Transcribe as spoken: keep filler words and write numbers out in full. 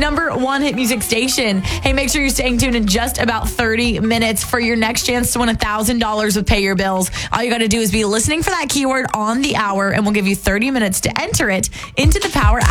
number one hit music station. Hey, make sure you're staying tuned in just about thirty minutes for your next chance to win one thousand dollars with Pay Your Bills. All you got to do is be listening for that keyword on the hour, and we'll give you thirty minutes to enter it into the Power